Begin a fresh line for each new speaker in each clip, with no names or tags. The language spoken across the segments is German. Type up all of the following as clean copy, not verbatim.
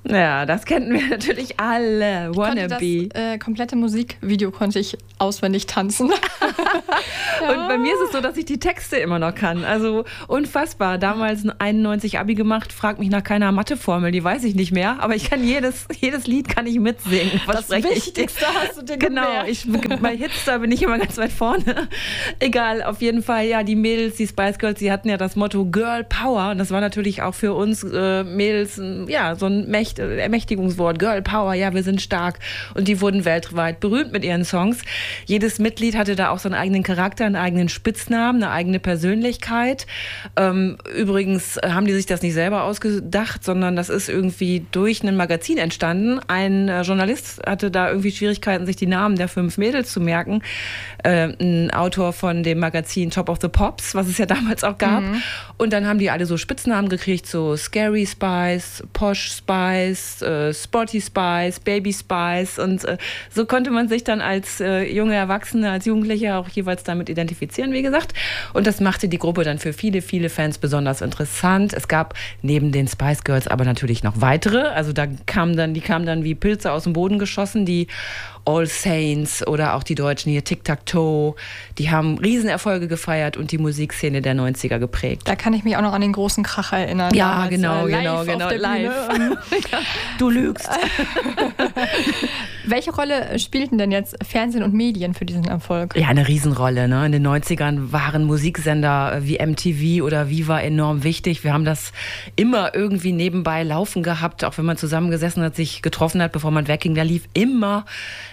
Ja, das kannten wir natürlich alle.
Wannabe. Das komplette Musikvideo konnte ich auswendig tanzen.
Ja. Und bei mir ist es so, dass ich die Texte immer noch kann. Also unfassbar. Damals 91 Abi gemacht, frag mich nach keiner Matheformel, die weiß ich nicht mehr. Aber ich kann jedes Lied kann ich mitsingen.
Das Wichtigste hast du dir gemerkt.
Genau, bei Hits, da bin ich immer ganz weit vorne. Egal, auf jeden Fall, ja, die Mädels, die Spice Girls, die hatten ja das Motto Girl Power. Und das war natürlich auch für uns Mädels, ja, so ein Ermächtigungswort. Girl Power, ja, wir sind stark. Und die wurden weltweit berühmt mit ihren Songs. Jedes Mitglied hatte da auch so einen eigenen Charakter, einen eigenen Spitznamen, eine eigene Persönlichkeit. Übrigens haben die sich das nicht selber ausgedacht, sondern das ist irgendwie durch ein Magazin entstanden. Ein Journalist hatte da irgendwie Schwierigkeiten, sich die Namen der 5 Mädels zu merken. Ein Autor von dem Magazin Top of the Pops, was es ja damals auch gab. Und dann haben die alle so Spitznamen gekriegt, so Scary Spice, Posh Spice, Sporty Spice, Baby Spice. Und so konnte man sich dann als junge Erwachsene, als Jugendliche auch jeweils damit identifizieren, wie gesagt. Und das machte die Gruppe dann für viele, viele Fans besonders interessant. Es gab neben den Spice Girls aber natürlich noch weitere. Also die kamen dann wie Pilze aus dem Boden geschossen, die All Saints oder auch die Deutschen hier Tic-Tac-Toe. Die haben Riesenerfolge gefeiert und die Musikszene der 90er geprägt.
Da kann ich mich auch noch an den großen Krach erinnern.
Ja, genau.
Live.
Du lügst.
Welche Rolle spielten denn jetzt Fernsehen und Medien für diesen Erfolg?
Ja, eine Riesenrolle. Ne? In den 90ern waren Musiksender wie MTV oder Viva enorm wichtig. Wir haben das immer irgendwie nebenbei laufen gehabt, auch wenn man zusammengesessen hat, sich getroffen hat, bevor man wegging. Da lief immer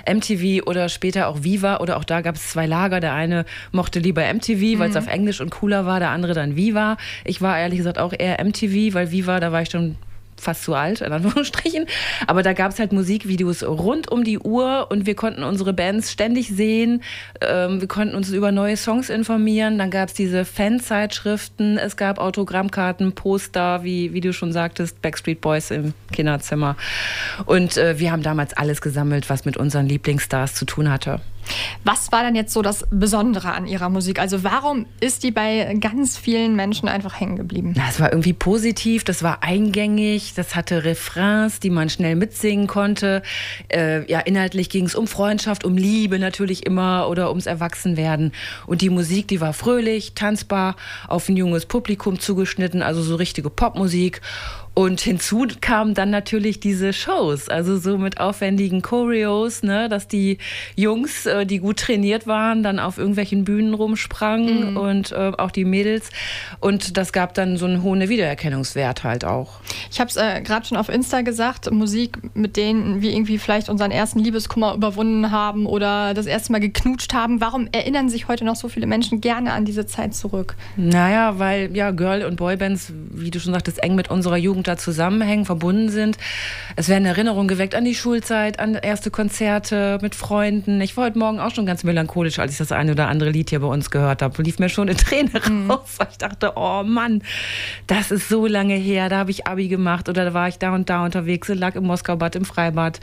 MTV oder später auch Viva, oder auch da gab es 2 Lager. Der eine mochte lieber MTV, weil es auf Englisch und cooler war, der andere dann Viva. Ich war ehrlich gesagt auch eher MTV, weil Viva, da war ich schon fast zu alt, in Anführungsstrichen. Aber da gab es halt Musikvideos rund um die Uhr und wir konnten unsere Bands ständig sehen. Wir konnten uns über neue Songs informieren. Dann gab es diese Fanzeitschriften, es gab Autogrammkarten, Poster, wie du schon sagtest, Backstreet Boys im Kinderzimmer. Und wir haben damals alles gesammelt, was mit unseren Lieblingsstars zu tun hatte.
Was war denn jetzt so das Besondere an ihrer Musik? Also warum ist die bei ganz vielen Menschen einfach hängen geblieben?
Es war irgendwie positiv, das war eingängig, das hatte Refrains, die man schnell mitsingen konnte. Inhaltlich ging es um Freundschaft, um Liebe natürlich immer oder ums Erwachsenwerden. Und die Musik, die war fröhlich, tanzbar, auf ein junges Publikum zugeschnitten, also so richtige Popmusik. Und hinzu kamen dann natürlich diese Shows, also so mit aufwendigen Choreos, ne, dass die Jungs, die gut trainiert waren, dann auf irgendwelchen Bühnen rumsprangen und auch die Mädels. Und das gab dann so einen hohen Wiedererkennungswert halt auch.
Ich habe es gerade schon auf Insta gesagt, Musik, mit denen wir irgendwie vielleicht unseren ersten Liebeskummer überwunden haben oder das erste Mal geknutscht haben. Warum erinnern sich heute noch so viele Menschen gerne an diese Zeit zurück?
Naja, weil ja Girl- und Boybands, wie du schon sagtest, eng mit unserer Jugend da zusammenhängen, verbunden sind. Es werden Erinnerungen geweckt an die Schulzeit, an erste Konzerte mit Freunden. Ich war heute Morgen auch schon ganz melancholisch, als ich das eine oder andere Lied hier bei uns gehört habe. Lief mir schon eine Träne raus. Ich dachte, oh Mann, das ist so lange her. Da habe ich Abi gemacht oder da war ich da und da unterwegs. Ich lag im Moskaubad, im Freibad.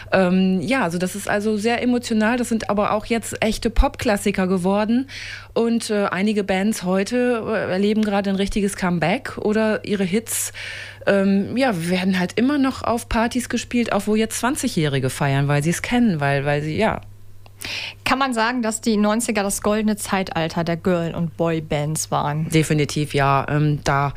Also das ist also sehr emotional. Das sind aber auch jetzt echte Popklassiker geworden. Und einige Bands heute erleben gerade ein richtiges Comeback oder ihre Hits werden halt immer noch auf Partys gespielt, auch wo jetzt 20-Jährige feiern, weil sie es kennen, weil sie, ja.
Kann man sagen, dass die 90er das goldene Zeitalter der Girl- und Boybands waren?
Definitiv, ja. Da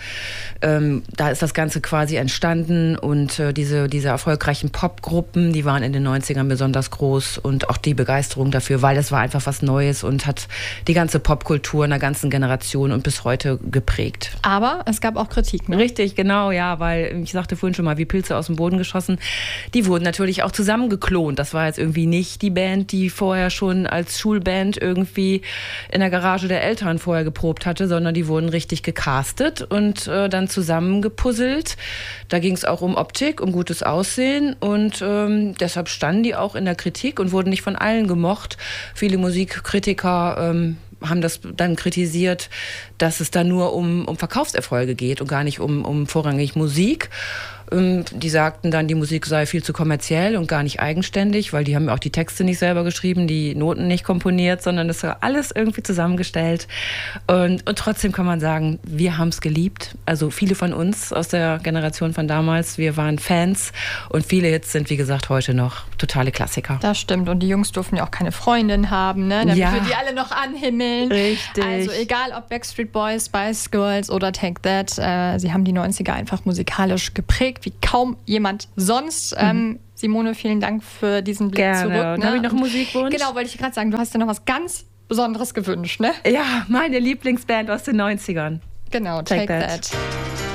ist das Ganze quasi entstanden und diese erfolgreichen Popgruppen, die waren in den 90ern besonders groß und auch die Begeisterung dafür, weil das war einfach was Neues und hat die ganze Popkultur einer ganzen Generation und bis heute geprägt.
Aber es gab auch Kritik, ne?
Richtig, genau, ja, weil ich sagte vorhin schon mal, wie Pilze aus dem Boden geschossen, die wurden natürlich auch zusammengeklont. Das war jetzt irgendwie nicht die Band, die vorher schon als Schulband irgendwie in der Garage der Eltern vorher geprobt hatte, sondern die wurden richtig gecastet und dann zusammengepuzzelt. Da ging es auch um Optik, um gutes Aussehen und deshalb standen die auch in der Kritik und wurden nicht von allen gemocht. Viele Musikkritiker haben das dann kritisiert, dass es da nur um Verkaufserfolge geht und gar nicht um vorrangig Musik. Die sagten dann, die Musik sei viel zu kommerziell und gar nicht eigenständig, weil die haben auch die Texte nicht selber geschrieben, die Noten nicht komponiert, sondern das war alles irgendwie zusammengestellt. Und trotzdem kann man sagen, wir haben es geliebt. Also viele von uns aus der Generation von damals, wir waren Fans und viele Hits sind, wie gesagt, heute noch totale Klassiker.
Das stimmt. Und die Jungs durften ja auch keine Freundin haben, ne? Damit
Ja.
wir die alle noch anhimmeln.
Richtig.
Also egal ob Backstreet Boys, Spice Girls oder Take That, sie haben die 90er einfach musikalisch geprägt, wie kaum jemand sonst. Simone, vielen Dank für diesen Blick
Gerne.
zurück. Ne?
Und habe ich noch einen Musikwunsch?
Genau, wollte ich gerade sagen, du hast dir noch was ganz Besonderes gewünscht, ne?
Ja, meine Lieblingsband aus den 90ern.
Genau, Take That.